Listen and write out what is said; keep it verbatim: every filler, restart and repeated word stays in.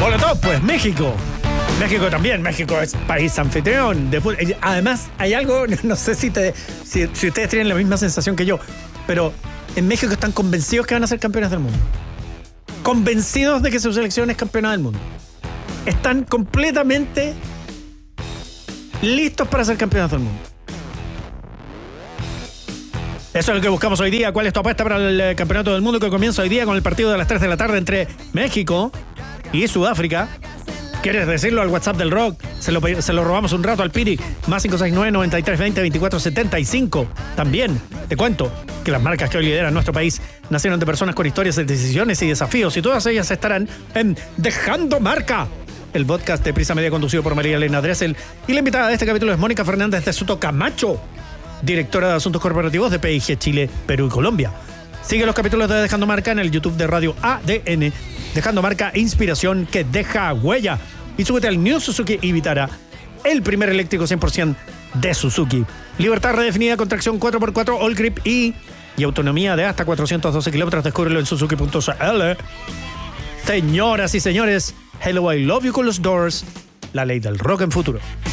Hola a todos, pues México. México también, México es país anfitrión. De, además, hay algo, no sé si, te, si, si ustedes tienen la misma sensación que yo, pero en México están convencidos que van a ser campeones del mundo. Convencidos de que su selección es campeona del mundo. Están completamente listos para ser campeones del mundo. Eso es lo que buscamos hoy día. ¿Cuál es tu apuesta para el campeonato del mundo que comienza hoy día con el partido de las tres de la tarde entre México y Sudáfrica? ¿Quieres decirlo al WhatsApp del Rock? Se lo, se lo robamos un rato al Piri. Más cinco seis nueve, noventa y tres veinte, veinticuatro setenta y cinco. También te cuento que las marcas que hoy lideran nuestro país nacieron de personas con historias de decisiones y desafíos, y todas ellas estarán en Dejando Marca, el podcast de Prisa Media conducido por María Elena Dressel. Y la invitada de este capítulo es Mónica Fernández de Soto Camacho, directora de Asuntos Corporativos de P I G Chile, Perú y Colombia. Sigue los capítulos de Dejando Marca en el YouTube de Radio A D N. Dejando Marca, inspiración que deja huella. Y súbete al New Suzuki y Vitara, el primer eléctrico cien por ciento de Suzuki. Libertad redefinida con tracción cuatro por cuatro, all grip y, y autonomía de hasta cuatrocientos doce kilómetros. Descúbrelo en suzuki punto c l. Señoras y señores, Hello, I Love You con los Doors, la ley del rock en futuro.